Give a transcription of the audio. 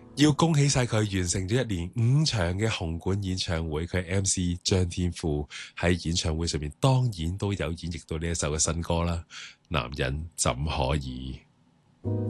要恭喜晒佢完成咗一年5場嘅紅館演唱會，佢係 MC 張天賦喺演唱會上面當然都有演繹到呢一首嘅新歌啦，男人怎可以。